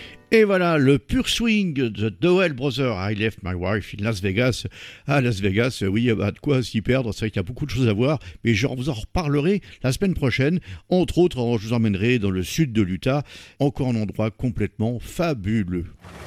Et voilà, le pur swing de Dowell Brothers. I left my wife in Las Vegas. Ah, Las Vegas, oui, il y a de quoi s'y perdre. C'est vrai qu'il y a beaucoup de choses à voir. Mais je vous en reparlerai la semaine prochaine. Entre autres, je vous emmènerai dans le sud de l'Utah. Encore un endroit complètement fabuleux.